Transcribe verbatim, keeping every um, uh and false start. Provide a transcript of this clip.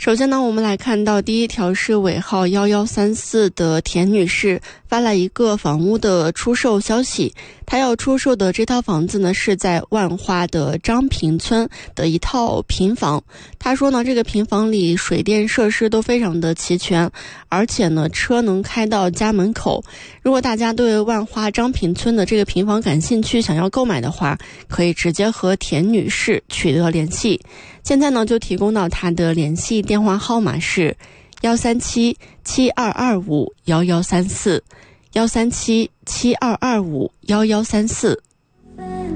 首先呢，我们来看到第一条是尾号一一三四的田女士发来一个房屋的出售消息。她要出售的这套房子呢，是在万花的张平村的一套平房。她说呢，这个平房里水电设施都非常的齐全，而且呢，车能开到家门口。如果大家对万花张平村的这个平房感兴趣，想要购买的话，可以直接和田女士取得联系。现在呢，就提供到她的联系电话号码是幺三七七二二五幺幺三四，幺三七七二二五幺幺三四。